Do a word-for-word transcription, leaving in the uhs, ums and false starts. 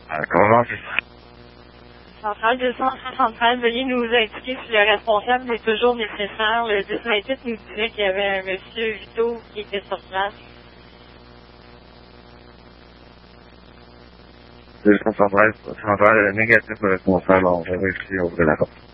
Euh, comment c'est ça? Centrale deux cent soixante-treize, veuillez nous indiquer si le responsable est toujours nécessaire. Le dix vingt-huit nous disait qu'il y avait un monsieur Vito qui était sur place. deux cent soixante-treize, centrale négatif responsable, on va vérifier au de la porte.